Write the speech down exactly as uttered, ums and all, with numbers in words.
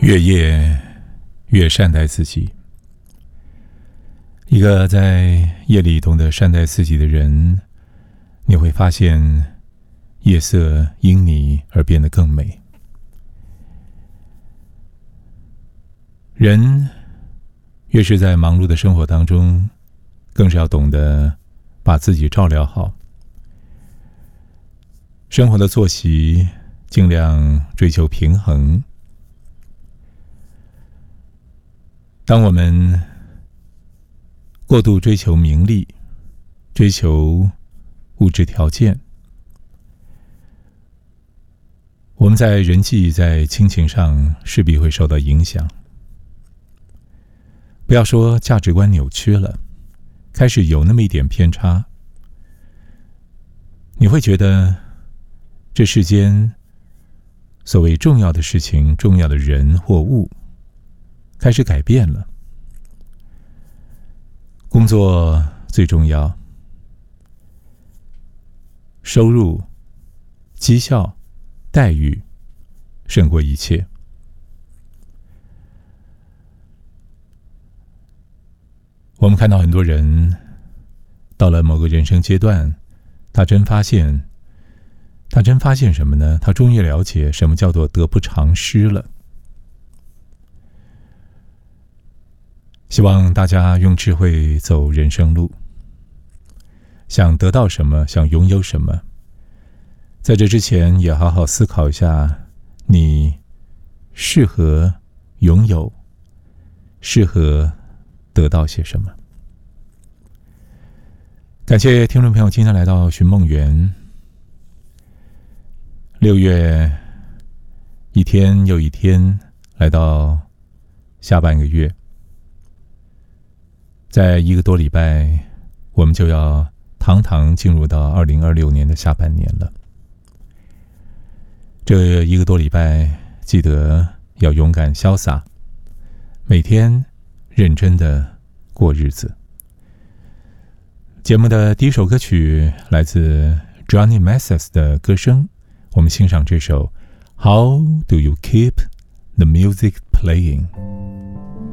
越夜越善待自己。一个在夜里懂得善待自己的人，你会发现夜色因你而变得更美。人越是在忙碌的生活当中，更是要懂得把自己照料好。生活的作息尽量追求平衡。当我们过度追求名利，追求物质条件，我们在人际在亲情上势必会受到影响。不要说价值观扭曲了，开始有那么一点偏差，你会觉得这世间所谓重要的事情、重要的人或物开始改变了。工作最重要，收入、绩效、待遇胜过一切。我们看到很多人到了某个人生阶段，他真发现他真发现什么呢？他终于了解什么叫做得不偿失了。希望大家用智慧走人生路，想得到什么，想拥有什么，在这之前也好好思考一下，你适合拥有，适合得到些什么。感谢听众朋友今天来到寻梦园。六月一天又一天，来到下半个月，在一个多礼拜，我们就要堂堂进入到二零二六年的下半年了。这一个多礼拜，记得要勇敢潇洒，每天认真的过日子。节目的第一首歌曲来自 Johnny Mathis 的歌声，我们欣赏这首 How Do You Keep the Music Playing？